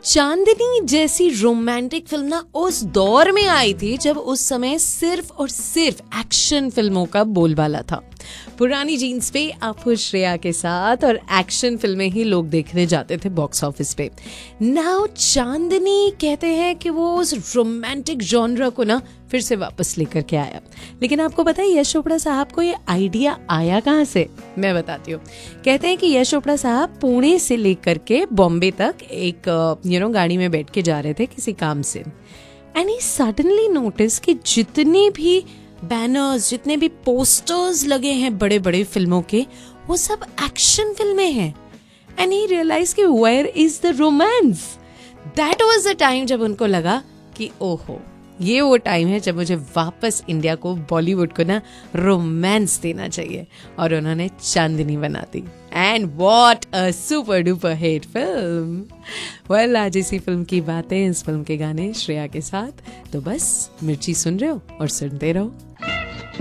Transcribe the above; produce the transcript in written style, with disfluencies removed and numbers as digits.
चांदनी जैसी romantic film ना उस दौर में आई थी जब उस समय सिर्फ और सिर्फ एक्शन फिल्मों का बोलबाला था। पुरानी जीन्स पे आप श्रेया के साथ और एक्शन फिल्में ही लोग देखने जाते थे बॉक्स ऑफिस पे। नाउ चांदनी कहते हैं कि वो उस रोमांटिक जॉनरा को ना फिर से वापस लेकर के आया। लेकिन आपको पता है यश चोपड़ा साहब को ये आइडिया आया कहाँ से? मैं बताती हूँ। कहते हैं कि यश चोपड़ा साहब पुणे से लेकर के बॉम्बे तक एक गाड़ी में बैठ के जा रहे थे किसी काम से, एंड ही सडनली नोटिस कि जितने भी बैनर्स, जितने भी पोस्टर्स लगे हैं बड़े बड़े फिल्मों के, वो सब एक्शन फिल्में हैं। एंड ही रियलाइज कि where is the romance. That was the time जब उनको लगा कि ओहो, ये वो टाइम है जब मुझे वापस इंडिया को, बॉलीवुड को ना रोमांस देना चाहिए। और उन्होंने चांदनी बना दी, and what a super duper hit film. Well, आज इसी फिल्म की बातें, इस फिल्म के गाने श्रेया के साथ। तो बस मिर्ची सुन रहे हो और सुनते रहो।